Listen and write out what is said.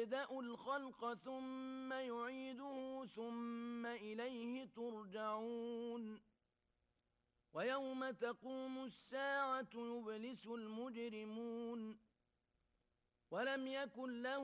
يبدأ الخلق ثم يعيده ثم إليه ترجعون ويوم تقوم الساعة يبلس المجرمون ولم يكن له